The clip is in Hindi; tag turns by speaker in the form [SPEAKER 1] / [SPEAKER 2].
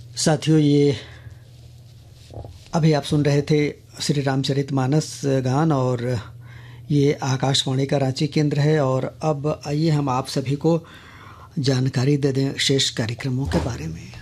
[SPEAKER 1] साथियों, ये अभी आप सुन रहे थे श्री रामचरितमानस गान और ये आकाशवाणी का रांची केंद्र है। और अब आइए हम आप सभी को जानकारी दे दें शेष कार्यक्रमों के बारे में।